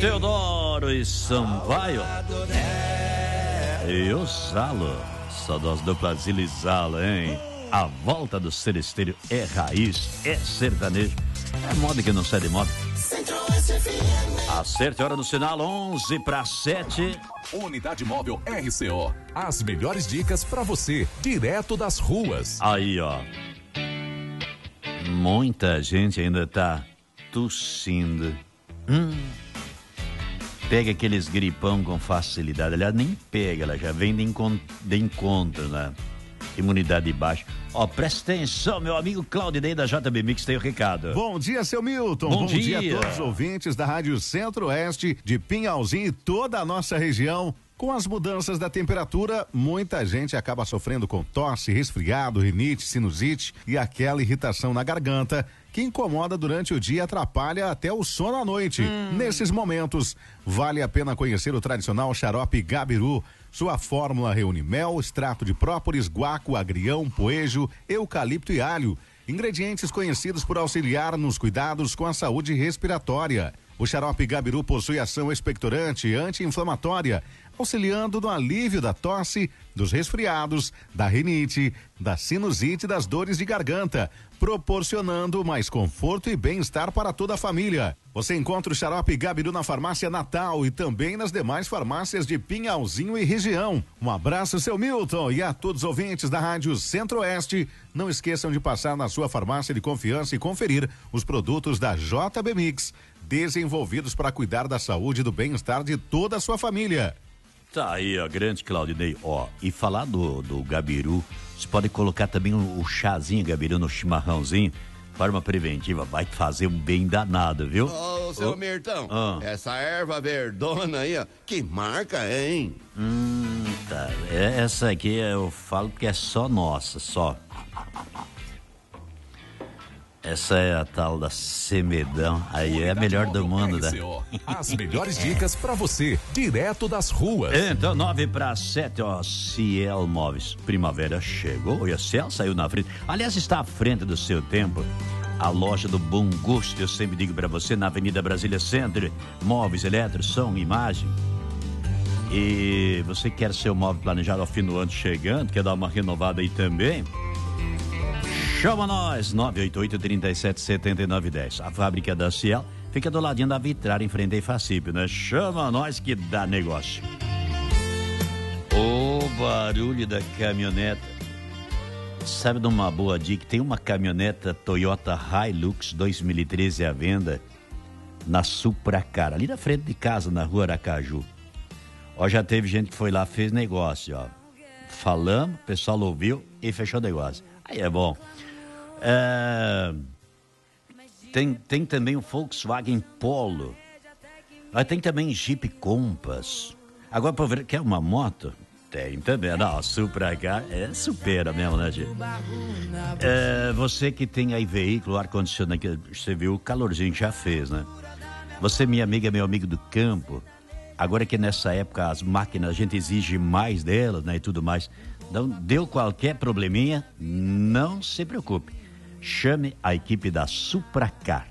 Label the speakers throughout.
Speaker 1: Teodoro e Sampaio e o Zalo, saudoso dupla Zilo e Zalo, hein? A volta do Celesteiro é raiz, é sertanejo, é moda que não sai de moda. Acerte a hora no sinal, 11:07.
Speaker 2: Unidade Móvel RCO, as melhores dicas pra você, direto das ruas.
Speaker 1: Aí, ó, muita gente ainda tá tossindo. Pega aqueles gripão com facilidade. Aliás, nem pega, ela já vem de encontro, né? Imunidade baixa. Ó, presta atenção, meu amigo Claudinei da JB Mix tem o recado.
Speaker 3: Bom dia, seu Milton. Bom dia a todos os ouvintes da Rádio Centro-Oeste, de Pinhalzinho e toda a nossa região. Com as mudanças da temperatura, muita gente acaba sofrendo com tosse, resfriado, rinite, sinusite e aquela irritação na garganta que incomoda durante o dia e atrapalha até o sono à noite. Nesses momentos, vale a pena conhecer o tradicional xarope Gabiru. Sua fórmula reúne mel, extrato de própolis, guaco, agrião, poejo, eucalipto e alho. Ingredientes conhecidos por auxiliar nos cuidados com a saúde respiratória. O xarope Gabiru possui ação expectorante e anti-inflamatória, auxiliando no alívio da tosse, dos resfriados, da rinite, da sinusite e das dores de garganta, proporcionando mais conforto e bem-estar para toda a família. Você encontra o xarope Gabiru na farmácia Natal e também nas demais farmácias de Pinhalzinho e região. Um abraço, seu Milton, e a todos os ouvintes da Rádio Centro-Oeste. Não esqueçam de passar na sua farmácia de confiança e conferir os produtos da JB Mix, desenvolvidos para cuidar da saúde e do bem-estar de toda a sua família.
Speaker 1: Tá aí, ó, grande Claudinei. Ó, e falar do Gabiru, você pode colocar também o chazinho Gabiru no chimarrãozinho, forma preventiva, vai fazer um bem danado, viu?
Speaker 4: Ô, seu Mirtão, essa erva verdona aí, ó, que marca, hein?
Speaker 1: Tá, essa aqui eu falo porque é só nossa, só. Essa é a tal da Semedão, aí é a melhor do mundo, né?
Speaker 2: As melhores dicas pra você, direto das ruas.
Speaker 1: Então, 9:07, ó, Ciel Móveis. Primavera chegou e a Ciel saiu na frente. Aliás, está à frente do seu tempo. A loja do bom gosto, eu sempre digo pra você, na Avenida Brasília Centro. Móveis, eletro, som, imagem. E você quer seu móvel planejado ao fim do ano chegando, quer dar uma renovada aí também? Chama nós, 988-377910. A fábrica da Ciel fica do ladinho da Vitrar, em frente a Ifacípio, né? Chama nós que dá negócio. O barulho da caminhoneta. Sabe de uma boa dica? Tem uma caminhoneta Toyota Hilux 2013 à venda na Supracar, ali na frente de casa, na rua Aracaju. Ó, já teve gente que foi lá, fez negócio, ó. Falamos, o pessoal ouviu e fechou o negócio. Aí é bom. Tem também o Volkswagen Polo. Tem também Jeep Compass. Agora, para ver, quer uma moto? Tem também. Não, Supracar supera mesmo, né, gente? Você que tem aí veículo, ar-condicionado, que você viu o calorzinho que já fez, né? Você, minha amiga, meu amigo do campo, agora que nessa época as máquinas, a gente exige mais delas, né, e tudo mais. Então, deu qualquer probleminha, não se preocupe. Chame a equipe da Supracar,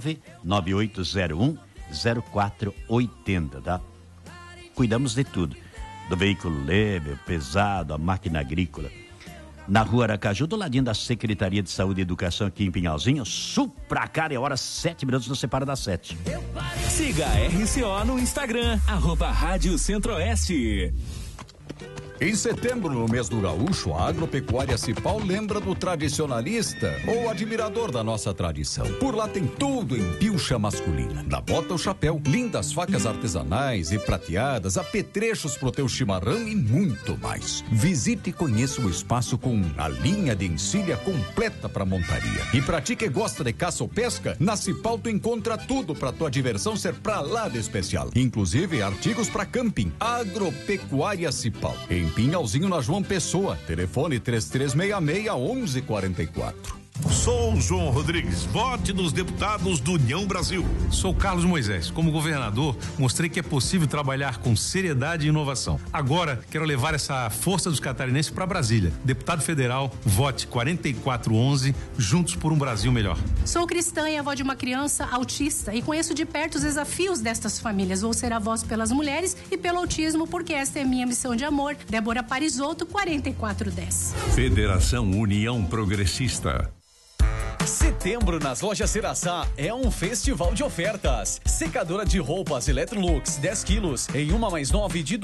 Speaker 1: 99801-0480, tá? Cuidamos de tudo, do veículo leve, pesado, a máquina agrícola. Na rua Aracaju, do ladinho da Secretaria de Saúde e Educação aqui em Pinhalzinho, Supracar, é hora 7 minutos, não separa das 7.
Speaker 2: Siga a RCO no Instagram, @Rádio Centro-Oeste.
Speaker 5: Em setembro, no mês do gaúcho, a Agropecuária Cipal lembra do tradicionalista ou admirador da nossa tradição. Por lá tem tudo em pilcha masculina. Da bota ao chapéu, lindas facas artesanais e prateadas, apetrechos pro teu chimarrão e muito mais. Visite e conheça o espaço com a linha de encilha completa para montaria. E pra ti que gosta de caça ou pesca, na Cipal tu encontra tudo pra tua diversão ser pra lá de especial. Inclusive artigos pra camping. Agropecuária Cipal. Em Pinhalzinho, na João Pessoa, telefone 3366-1144.
Speaker 6: Sou o João Rodrigues, vote nos deputados do União Brasil.
Speaker 7: Sou Carlos Moisés. Como governador, mostrei que é possível trabalhar com seriedade e inovação. Agora, quero levar essa força dos catarinenses para Brasília. Deputado federal, vote 4411, juntos por um Brasil melhor.
Speaker 8: Sou cristã e avó de uma criança autista e conheço de perto os desafios destas famílias. Vou ser a voz pelas mulheres e pelo autismo, porque esta é minha missão de amor. Débora Parisotto, 4410.
Speaker 6: Federação União Progressista.
Speaker 9: Setembro nas lojas Ceraçá é um festival de ofertas. Secadora de roupas Electrolux 10 quilos em 1+9 de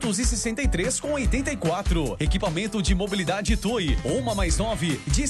Speaker 9: 263,84. Equipamento de mobilidade TOI 1+9 de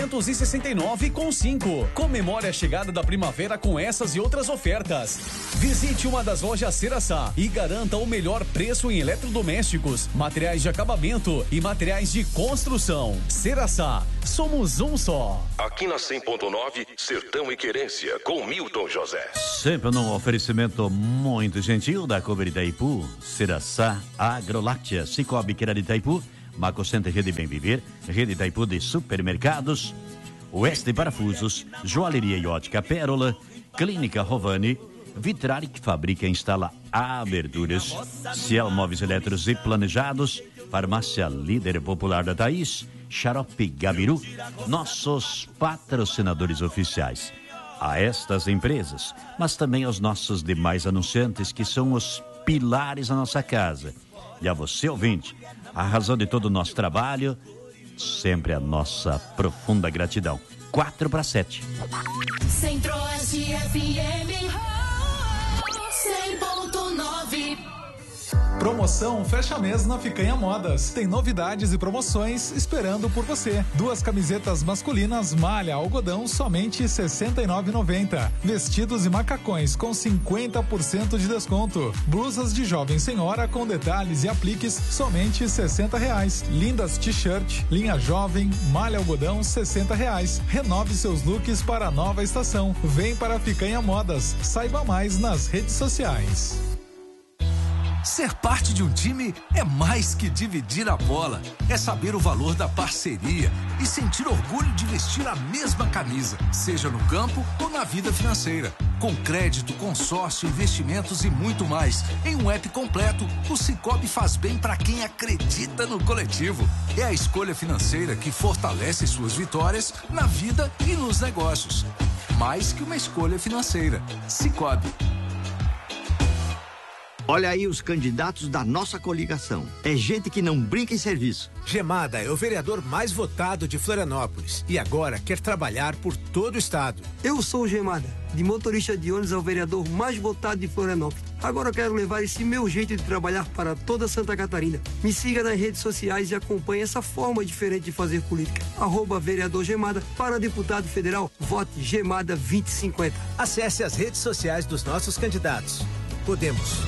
Speaker 9: 669,5. Comemore a chegada da primavera com essas e outras ofertas. Visite uma das lojas Ceraçá e garanta o melhor preço em eletrodomésticos, materiais de acabamento e materiais de construção. Ceraçá, somos um só.
Speaker 10: Aqui na 100.9, Sertão e Querência, com Milton José.
Speaker 1: Sempre num oferecimento muito gentil da Cober Itaipu, Ceraçá, Agroláctea, Cicobi, Queira Itaipu, Maco Center, Rede Bem Viver, Rede Itaipu de Supermercados, Oeste Parafusos, Joalheria e Ótica Pérola, Clínica Rovani, Vitrari, que fabrica e instala aberturas, Ciel Móveis Eletros e Planejados, Farmácia Líder Popular da Thaís, Xarope Gabiru, nossos patrocinadores oficiais. A estas empresas, mas também aos nossos demais anunciantes, que são os pilares da nossa casa. E a você, ouvinte, a razão de todo o nosso trabalho, sempre a nossa profunda gratidão. 4/7.
Speaker 11: Centro-Oeste FM 100.9.
Speaker 12: Promoção Fecha Mês na Ficanha Modas. Tem novidades e promoções esperando por você. 2 camisetas masculinas malha algodão somente R$ 69,90. Vestidos e macacões com 50% de desconto. Blusas de jovem senhora com detalhes e apliques somente R$ 60,00. Lindas t-shirt, linha jovem, malha algodão R$ 60,00. Renove seus looks para a nova estação. Vem para a Ficanha Modas. Saiba mais nas redes sociais.
Speaker 13: Ser parte de um time é mais que dividir a bola. É saber o valor da parceria e sentir orgulho de vestir a mesma camisa, seja no campo ou na vida financeira. Com crédito, consórcio, investimentos e muito mais. Em um app completo, o Cicobi faz bem para quem acredita no coletivo. É a escolha financeira que fortalece suas vitórias na vida e nos negócios. Mais que uma escolha financeira. Cicobi.
Speaker 14: Olha aí os candidatos da nossa coligação. É gente que não brinca em serviço.
Speaker 15: Gemada é o vereador mais votado de Florianópolis e agora quer trabalhar por todo o estado.
Speaker 16: Eu sou o Gemada, de motorista de ônibus ao vereador mais votado de Florianópolis. Agora eu quero levar esse meu jeito de trabalhar para toda Santa Catarina. Me siga nas redes sociais e acompanhe essa forma diferente de fazer política. @vereador Gemada. Para deputado federal, vote Gemada 2050.
Speaker 15: Acesse as redes sociais dos nossos candidatos. Podemos.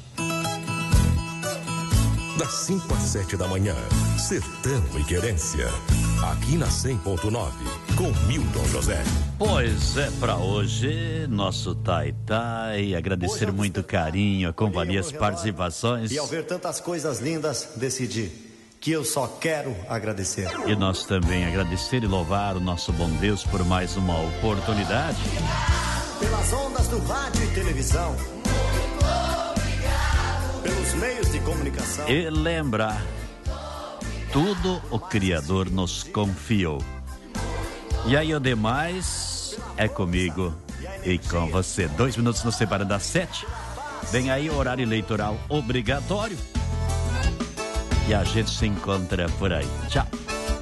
Speaker 10: Das 5 às 7 da manhã, Sertão e Querência, aqui na 100.9, com Milton José.
Speaker 1: Pois é, pra hoje, nosso Tai-Tai, agradecer muito carinho, a companhia, as participações.
Speaker 17: E ao ver tantas coisas lindas, decidi que eu só quero agradecer.
Speaker 1: E nós também agradecer e louvar o nosso bom Deus por mais uma oportunidade.
Speaker 17: Pelas ondas do rádio e televisão. Pelos meios de comunicação.
Speaker 1: E lembrar, tudo o Criador nos confiou. E aí o demais é comigo e com você. 2 minutos nos separam das 7. Vem aí o horário eleitoral obrigatório. E a gente se encontra por aí. Tchau.